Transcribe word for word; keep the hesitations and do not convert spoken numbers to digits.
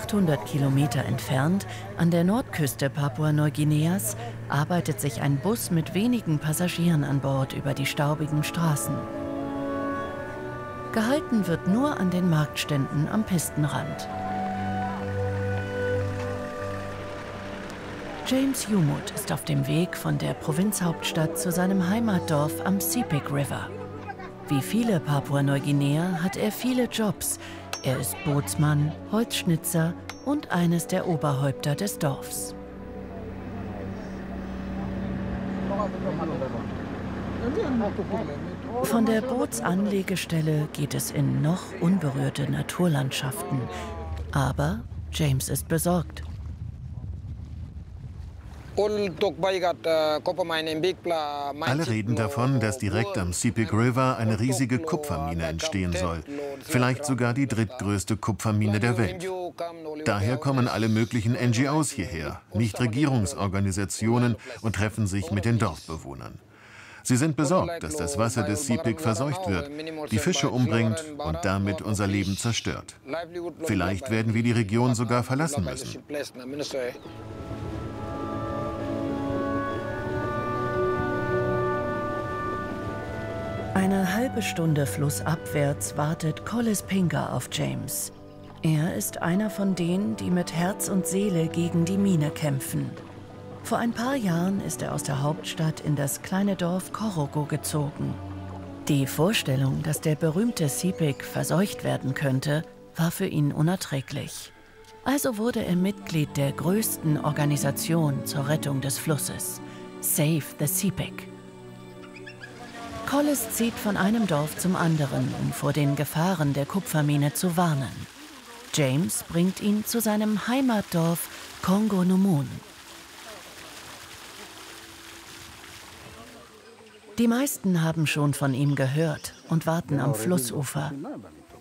achthundert Kilometer entfernt, an der Nordküste Papua-Neuguineas, arbeitet sich ein Bus mit wenigen Passagieren an Bord über die staubigen Straßen. Gehalten wird nur an den Marktständen am Pistenrand. James Yumut ist auf dem Weg von der Provinzhauptstadt zu seinem Heimatdorf am Sepik River. Wie viele Papua-Neuguineer hat er viele Jobs. Er ist Bootsmann, Holzschnitzer und eines der Oberhäupter des Dorfs. Von der Bootsanlegestelle geht es in noch unberührte Naturlandschaften. Aber James ist besorgt. Alle reden davon, dass direkt am Sepik River eine riesige Kupfermine entstehen soll. Vielleicht sogar die drittgrößte Kupfermine der Welt. Daher kommen alle möglichen N G Os hierher, Nichtregierungsorganisationen, und treffen sich mit den Dorfbewohnern. Sie sind besorgt, dass das Wasser des Sepik verseucht wird, die Fische umbringt und damit unser Leben zerstört. Vielleicht werden wir die Region sogar verlassen müssen. Eine halbe Stunde flussabwärts wartet Collis Pinga auf James. Er ist einer von denen, die mit Herz und Seele gegen die Mine kämpfen. Vor ein paar Jahren ist er aus der Hauptstadt in das kleine Dorf Korogo gezogen. Die Vorstellung, dass der berühmte Sepik verseucht werden könnte, war für ihn unerträglich. Also wurde er Mitglied der größten Organisation zur Rettung des Flusses, Save the Sepik. Collis zieht von einem Dorf zum anderen, um vor den Gefahren der Kupfermine zu warnen. James bringt ihn zu seinem Heimatdorf Kongo Nomun. Die meisten haben schon von ihm gehört und warten am Flussufer.